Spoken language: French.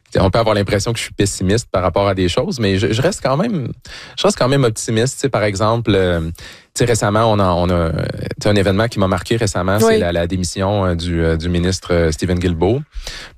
on peut avoir l'impression que je suis pessimiste par rapport à des choses, mais je reste quand même optimiste. Tu sais, par exemple, récemment, on a un événement qui m'a marqué récemment, c'est la démission du ministre Stephen Guilbeault.